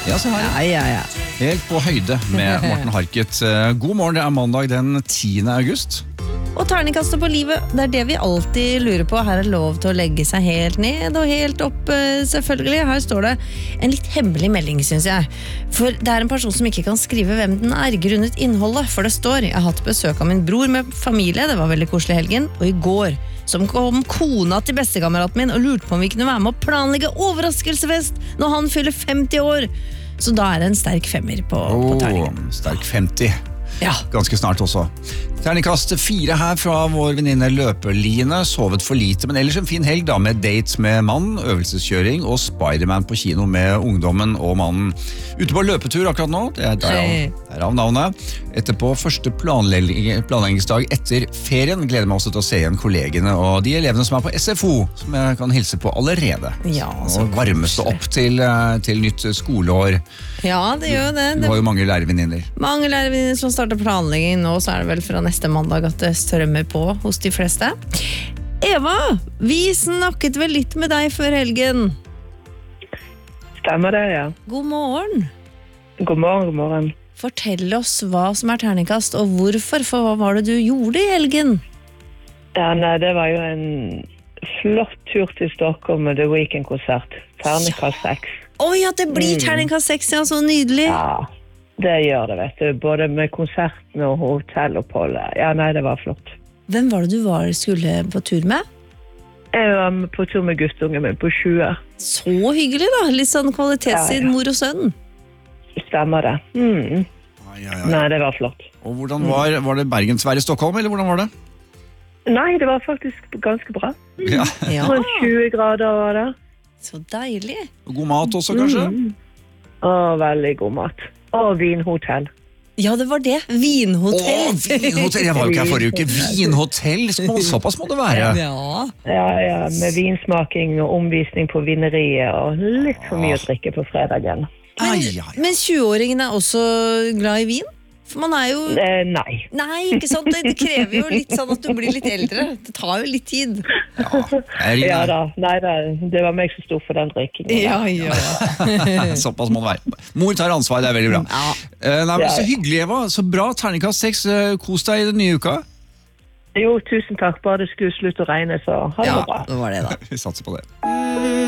Ja, se her. Ja. Helt på høyde med Morten Harket. God morgen, det er mandag den 10. august. Og terningkastet på livet, det er det vi alltid lurer på. Her er lov til å legge seg helt ned og helt opp, selvfølgelig. Her står det en litt hemmelig melding, synes jeg. For det er en person som ikke kan skrive hvem den er, grunnet innholdet. For det står, jeg har hatt besøk av min bror med familie, det var veldig koselig helgen, og i går som kom kona til bestekameraten min og lurte på om vi kunne være med å planlegge overraskelsesfest når han fyller 50 år. Så da er det en sterk femmer på terningen. Sterk 50. Ja. Ganske snart også. Terningkast 4 her fra vår venninne Løpeline. Sovet for lite, men ellers en fin helg da, med dates med mannen, øvelseskjøring og Spider-Man på kino med ungdommen og mannen. Ute på løpetur akkurat nå, det er derav navnet. Etterpå første planleggingsdag etter ferien. Gleder meg også til å se igjen kollegene og de elevene som er på SFO, som jeg kan hilse på allerede. Ja, og varmes det opp til nytt skoleår. Ja, det gjør det. Du har jo mange lærervenninner. Mange lærervenninner som starter planlegging nå, så er det vel fra neste mandag at det strømmer på hos de fleste. Eva, vi snakket vel litt med deg før helgen. Stemmer det, ja. God morgen. God morgen. Fortell oss hva som er terningkast, og hvorfor, for hva var det du gjorde i helgen? Ja, nei, det var jo en flott tur til Stockholm med The Weekend-konsert. Terningkast 6. Oi, at det blir terningkast 6, ja, så nydelig. Ja, det gjør det, vet du. Både med konserten og hotelloppholdet. Ja, nei, det var flott. Hvem var det du skulle på tur med? Jeg var på tur med guttungen min på 20. Så hyggelig da, litt sånn kvalitetstid, mor og sønn. Stemmer det. Nei, det var flott. Og hvordan var det Bergensvær i Stockholm, eller hvordan var det? Nei, det var faktisk ganske bra. Ja. Rundt 20 grader var det. Så deilig. Og god mat også, kanskje? Veldig god mat. Og vinhotell. Ja, det var det. Vinhotell. Vinhotell, jeg var jo ikke her forrige uke. Vinhotell, såpass må det være. Ja, med vinsmaking og omvisning på vineriet, og litt for mye å drikke på fredagen. Men 20-åringen er også glad i vin? For man er jo... Nei. Nei, ikke sant? Det krever jo litt sånn at du blir litt eldre. Det tar jo litt tid. Ja da. Nei, det var meg som stod for den drikkingen. Ja. Såpass må det være. Mor tar ansvar, det er veldig bra. Nei, men så hyggelig, Eva. Så bra, terningkast 6. Kos deg i den nye uka. Jo, tusen takk. Bare det skulle slutte å regne, så ha det bra. Ja, det var det da. Vi satser på det.